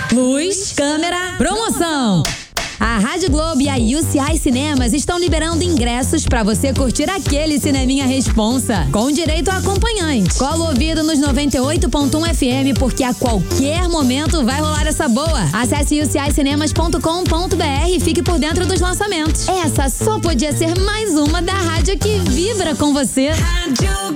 Luz, câmera, promoção! A Rádio Globo e a UCI Cinemas estão liberando ingressos para você curtir aquele cineminha responsa, com direito a acompanhante. Cola o ouvido nos 98.1 FM, porque a qualquer momento vai rolar essa boa. Acesse ucincinemas.com.br e fique por dentro dos lançamentos. Essa só podia ser mais uma da rádio que vibra com você. Rádio